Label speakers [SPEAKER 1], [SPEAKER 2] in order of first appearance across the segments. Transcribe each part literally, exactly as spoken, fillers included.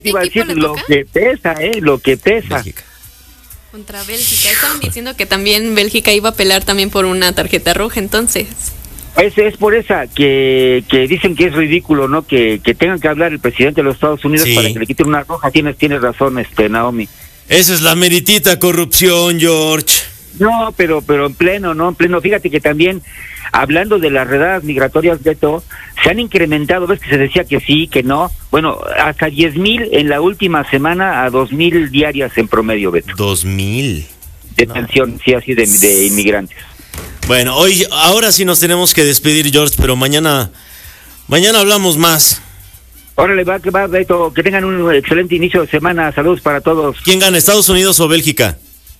[SPEAKER 1] Iba a decir lo que pesa, ¿eh? Lo que pesa.
[SPEAKER 2] Bélgica.
[SPEAKER 3] Contra Bélgica. Estaban diciendo que también Bélgica iba a apelar también por una tarjeta roja, entonces.
[SPEAKER 1] Es, es por esa que, que dicen que es ridículo, ¿no? Que, que tengan que hablar el presidente de los Estados Unidos sí. para que le quiten una roja. Tienes, tienes razón, este Naomi.
[SPEAKER 2] Esa es la meritita corrupción, George.
[SPEAKER 1] No, pero pero en pleno, ¿no? En pleno. Fíjate que también, hablando de las redadas migratorias, Beto, se han incrementado, ves que se decía que sí, que no. Bueno, hasta diez mil en la última semana a dos mil diarias en promedio, Beto.
[SPEAKER 2] ¿Dos mil?
[SPEAKER 1] Detención, no. sí, así de, de inmigrantes.
[SPEAKER 2] Bueno, hoy, ahora sí nos tenemos que despedir, George, pero mañana, mañana hablamos más.
[SPEAKER 1] Órale, va, que va, Beto, que tengan un excelente inicio de semana. Saludos para todos.
[SPEAKER 2] ¿Quién gana, Estados Unidos o Bélgica?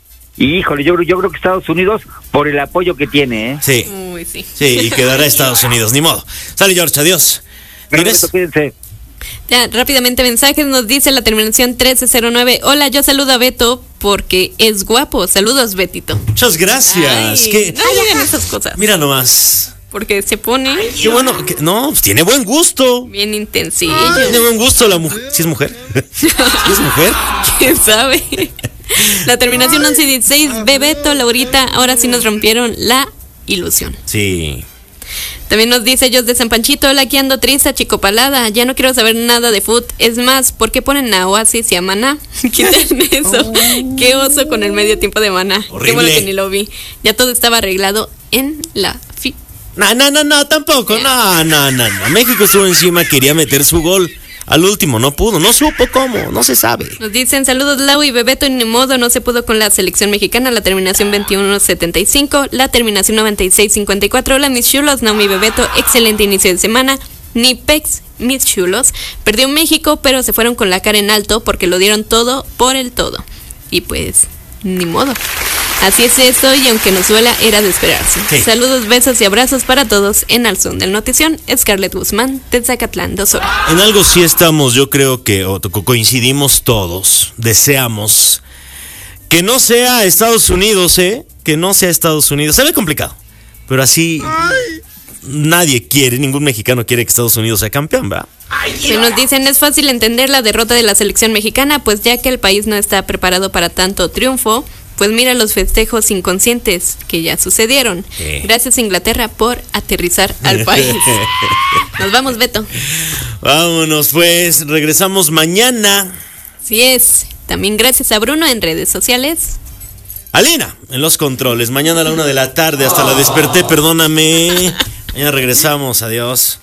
[SPEAKER 1] Y, híjole, yo, yo creo que Estados Unidos por el apoyo que tiene, ¿eh?
[SPEAKER 2] Sí.
[SPEAKER 3] Uy, sí.
[SPEAKER 2] Sí, y quedará Estados Unidos, ni modo. Sale, George, adiós.
[SPEAKER 1] Beto, cuídense.
[SPEAKER 3] Ya, rápidamente mensajes, nos dice la terminación trece cero nueve. Hola, yo saludo a Beto porque es guapo. Saludos, Betito.
[SPEAKER 2] Muchas gracias.
[SPEAKER 3] Ay,
[SPEAKER 2] ¿Qué?
[SPEAKER 3] no digan esas cosas.
[SPEAKER 2] Mira nomás.
[SPEAKER 3] Porque se pone...
[SPEAKER 2] Qué bueno, que, no, pues tiene buen gusto.
[SPEAKER 3] Bien intensillo.
[SPEAKER 2] Tiene buen gusto la mujer. ¿Sí es mujer? ¿Sí es mujer?
[SPEAKER 3] ¿Quién sabe? La terminación once dieciséis, Bebeto, Laurita, ahora sí nos rompieron la ilusión.
[SPEAKER 2] Sí.
[SPEAKER 3] También nos dice ellos de San Panchito, hola, aquí ando triste, achicopalada, ya no quiero saber nada de food. Es más, ¿por qué ponen a Oasis y a Maná? Quiten eso. Oh. Qué oso con el medio tiempo de Maná.
[SPEAKER 2] Horrible.
[SPEAKER 3] Qué bueno que ni lo vi. Ya todo estaba arreglado en la fi...
[SPEAKER 2] No, no, no, no, tampoco, no, no, no, no. México estuvo encima, quería meter su gol. Al último no pudo, no supo cómo, no se sabe.
[SPEAKER 3] Nos dicen saludos Lau y Bebeto, ni modo, no se pudo con la selección mexicana, la terminación veintiuno setenta y cinco, la terminación noventa y seis cincuenta y cuatro. Hola mis chulos, Naomi Bebeto, excelente inicio de semana. Ni pex, mis chulos, perdió México, pero se fueron con la cara en alto porque lo dieron todo por el todo. Y pues, ni modo. Así es esto, y aunque nos duela, era de esperarse. Sí. Saludos, besos y abrazos para todos en Al Son del Notición. Scarlett Guzmán, de Zacatlán, dos horas.
[SPEAKER 2] En algo sí estamos, yo creo que o, coincidimos todos. Deseamos que no sea Estados Unidos, ¿eh? Que no sea Estados Unidos. Se ve complicado, pero así Ay. nadie quiere, ningún mexicano quiere que Estados Unidos sea campeón, ¿verdad?
[SPEAKER 3] Se nos dicen, es fácil entender la derrota de la selección mexicana, pues ya que el país no está preparado para tanto triunfo. Pues mira los festejos inconscientes que ya sucedieron. Sí. Gracias Inglaterra por aterrizar al país. Nos vamos, Beto.
[SPEAKER 2] Vámonos pues, regresamos mañana.
[SPEAKER 3] Así es. También gracias a Bruno en redes sociales.
[SPEAKER 2] Alina, en los controles. Mañana a la una de la tarde, hasta la desperté, perdóname. Mañana regresamos, adiós.